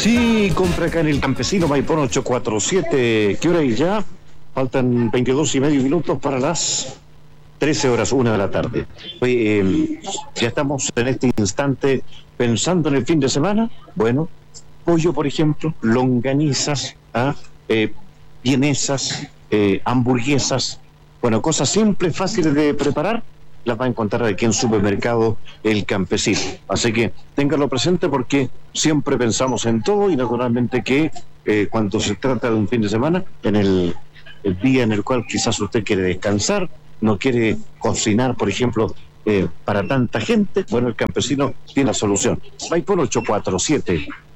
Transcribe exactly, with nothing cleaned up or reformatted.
Sí, compra acá en el Campesino, Maipón ocho cuatro siete. ¿Qué hora es ya? Faltan veintidós y medio minutos para las trece horas, una de la tarde. Oye, eh, ya estamos en este instante pensando en el fin de semana. Bueno, pollo, por ejemplo, longanizas, ¿ah? eh, vienesas, eh, hamburguesas. Bueno, cosas simples, fáciles de preparar, las va a encontrar aquí en Supermercado El Campesino. Así que ténganlo presente porque siempre pensamos en todo y naturalmente que eh, cuando se trata de un fin de semana, en el, el día en el cual quizás usted quiere descansar, no quiere cocinar, por ejemplo, eh, para tanta gente, bueno, El Campesino tiene la solución. Maipón ocho cuatro siete.